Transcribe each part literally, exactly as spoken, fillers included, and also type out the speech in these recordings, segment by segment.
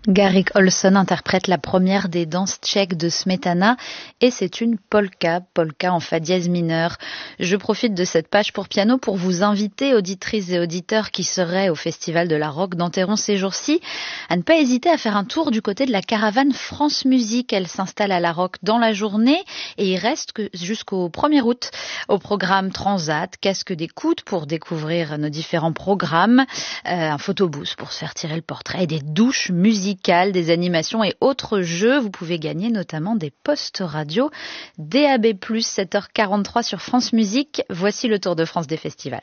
Garik Olson interprète la première des danses tchèques de Smetana et c'est une polka, polka en fa dièse mineur. Je profite de cette page pour piano pour vous inviter, auditrices et auditeurs qui seraient au Festival de la Roque d'Enterron ces jours-ci, à ne pas hésiter à faire un tour du côté de la caravane France Musique. Elle s'installe à la Roque dans la journée et il reste que jusqu'au premier août. Au programme Transat, casque d'écoute pour découvrir nos différents programmes, euh, un photobooth pour se faire tirer le portrait et des douches musicales, des animations et autres jeux. Vous pouvez gagner notamment des postes radio D A B plus, sept heures quarante-trois sur France Musique. Voici le Tour de France des festivals.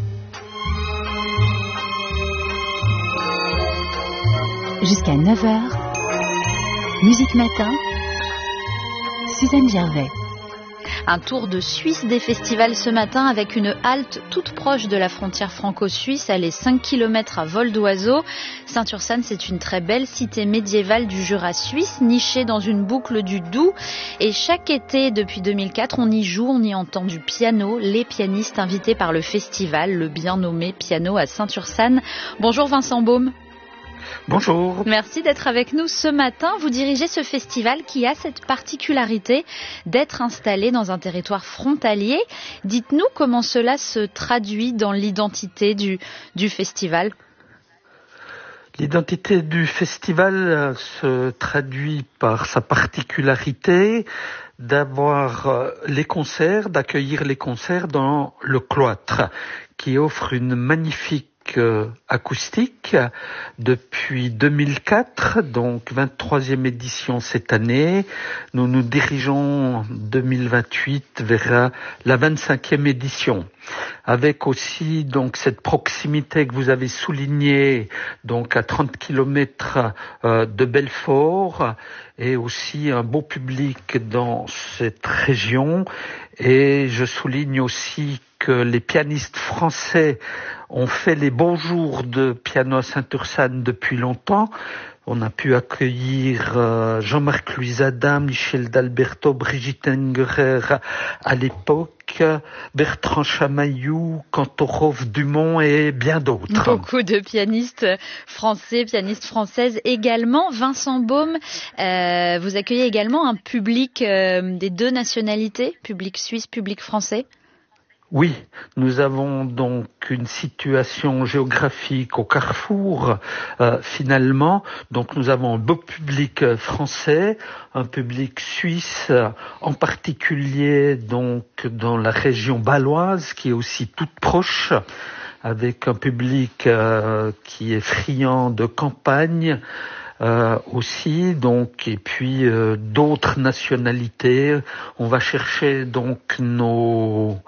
Jusqu'à neuf heures, Musique Matin, Suzanne Gervais. Un tour de Suisse des festivals ce matin avec une halte toute proche de la frontière franco-suisse. Elle est cinq kilomètres à vol d'oiseau. Saint-Ursanne, c'est une très belle cité médiévale du Jura suisse, nichée dans une boucle du Doubs. Et chaque été, depuis deux mille quatre, on y joue, on y entend du piano. Les pianistes invités par le festival, le bien nommé Piano à Saint-Ursanne. Bonjour Vincent Baume. Bonjour. Merci d'être avec nous ce matin. Vous dirigez ce festival qui a cette particularité d'être installé dans un territoire frontalier. Dites-nous comment cela se traduit dans l'identité du, du festival. L'identité du festival se traduit par sa particularité d'avoir les concerts, d'accueillir les concerts dans le cloître, qui offre une magnifique acoustique depuis deux mille quatre, donc vingt-troisième édition cette année. Nous nous dirigeons deux mille vingt-huit vers la vingt-cinquième édition, avec aussi donc cette proximité que vous avez soulignée, donc à trente kilomètres de Belfort, et aussi un beau public dans cette région. Et je souligne aussi que les pianistes français ont fait les beaux jours de Piano à Saint-Ursanne depuis longtemps. On a pu accueillir euh, Jean-Marc Luisada, Michel d'Alberto, Brigitte Engerer à l'époque, Bertrand Chamaillou, Kantorov, Dumont et bien d'autres. Beaucoup de pianistes français, pianistes françaises également. Vincent Baume, euh, vous accueillez également un public euh, des deux nationalités, public suisse, public français. Oui, nous avons donc une situation géographique au carrefour, euh, finalement. Donc nous avons un beau public français, un public suisse, en particulier donc dans la région bâloise, qui est aussi toute proche, avec un public euh, qui est friand de campagne. Euh, aussi, donc, et puis euh, d'autres nationalités. On va chercher donc nos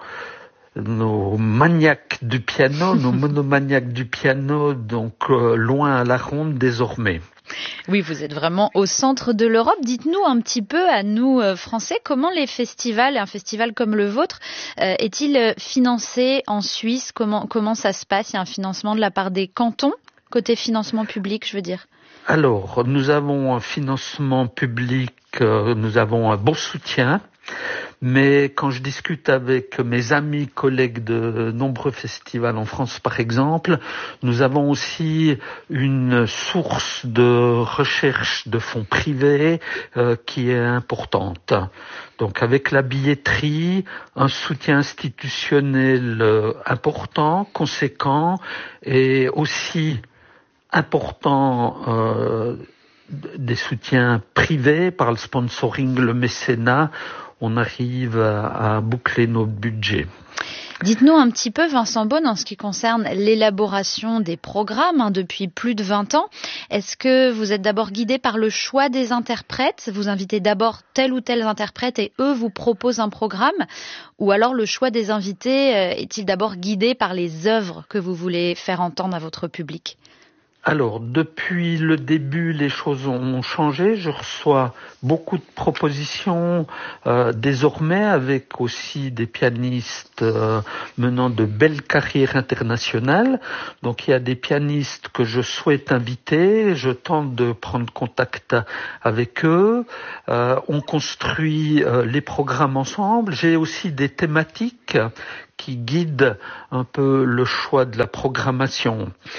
nos maniaques du piano, nos monomaniaques du piano, donc euh, loin à la ronde désormais. Oui, vous êtes vraiment au centre de l'Europe. Dites-nous un petit peu, à nous euh, Français, comment les festivals, un festival comme le vôtre, euh, est-il financé en Suisse ? Comment comment ça se passe ? Il y a un financement de la part des cantons, côté financement public, je veux dire. Alors, nous avons un financement public, euh, nous avons un bon soutien. Mais quand je discute avec mes amis, collègues de nombreux festivals en France, par exemple, nous avons aussi une source de recherche de fonds privés euh, qui est importante. Donc avec la billetterie, un soutien institutionnel euh, important, conséquent, et aussi important euh, des soutiens privés par le sponsoring, le mécénat, on arrive à, à boucler nos budgets. Dites-nous un petit peu, Vincent Baume, en ce qui concerne l'élaboration des programmes hein, depuis plus de vingt ans. Est-ce que vous êtes d'abord guidé par le choix des interprètes ? Vous invitez d'abord tel ou tel interprète et eux vous proposent un programme ? Ou alors le choix des invités euh, est-il d'abord guidé par les œuvres que vous voulez faire entendre à votre public ? Alors, depuis le début, les choses ont changé. Je reçois beaucoup de propositions euh, désormais, avec aussi des pianistes euh, menant de belles carrières internationales. Donc, il y a des pianistes que je souhaite inviter. Je tente de prendre contact avec eux. Euh, on construit euh, les programmes ensemble. J'ai aussi des thématiques qui guident un peu le choix de la programmation.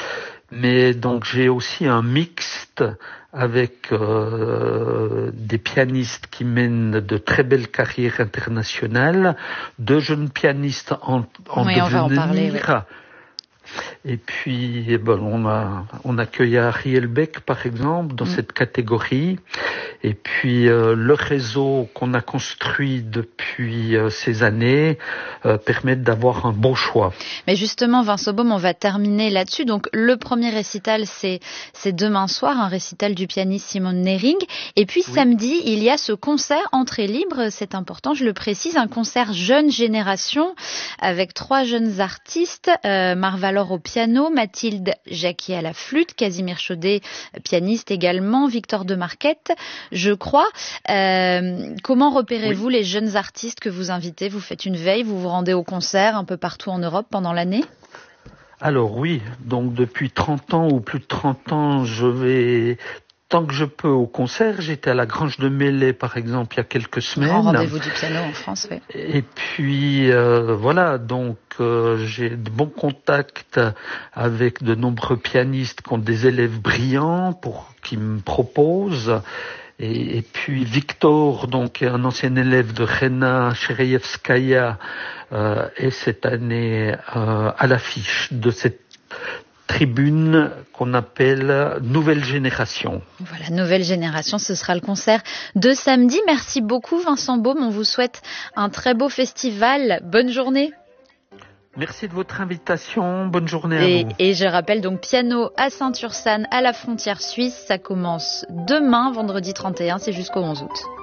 Mais donc j'ai aussi un mixte avec euh, des pianistes qui mènent de très belles carrières internationales, de jeunes pianistes en, en oui, devenir. On va en parler, oui. Et puis, eh ben, on a, on accueille Harry Elbeck, par exemple, dans mmh. cette catégorie. Et puis, euh, le réseau qu'on a construit depuis euh, ces années euh, permet d'avoir un bon choix. Mais justement, Vincent Baume, on va terminer là-dessus. Donc, le premier récital, c'est, c'est demain soir, un récital du pianiste Simone Nering. Et puis, oui. samedi, il y a ce concert entrée libre, c'est important, je le précise, un concert jeune génération avec trois jeunes artistes, euh, Marvalor au piano, Mathilde Jacquier à la flûte, Casimir Chaudet, pianiste également, Victor de Marquette, je crois. Euh, comment repérez-vous oui. les jeunes artistes que vous invitez? Vous faites une veille, vous vous rendez au concert un peu partout en Europe pendant l'année? Alors oui, donc depuis trente ans ou plus de trente ans, je vais... Tant que je peux au concert, j'étais à la Grange de Melay par exemple il y a quelques semaines. Grand rendez-vous du piano en France, oui. Et puis euh, voilà, donc euh, j'ai de bons contacts avec de nombreux pianistes qui ont des élèves brillants pour qui me proposent. Et, et puis Victor, donc un ancien élève de Rena Chereyevskaya, euh, est cette année euh, à l'affiche de cette tribune qu'on appelle Nouvelle Génération. Voilà, Nouvelle Génération, ce sera le concert de samedi. Merci beaucoup Vincent Baume, on vous souhaite un très beau festival. Bonne journée. Merci de votre invitation, bonne journée à et, vous. Et je rappelle donc piano à Saint-Ursanne, à la frontière suisse, ça commence demain, vendredi trente et un, c'est jusqu'au onze août.